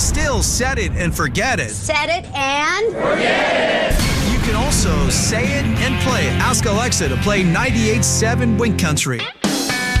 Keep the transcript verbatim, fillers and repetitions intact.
still set it and forget it. Set it and forget it. You can also say it and play it. Ask Alexa to play ninety-eight point seven Wink Country.